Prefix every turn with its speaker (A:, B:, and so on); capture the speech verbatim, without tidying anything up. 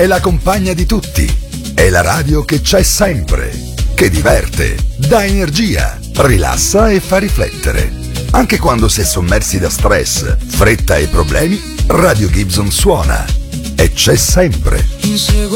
A: è la compagna di tutti, è la radio che c'è sempre, che diverte, dà energia, rilassa e fa riflettere. Anche quando si è sommersi da stress, fretta e problemi, Radio Gibson suona e c'è sempre.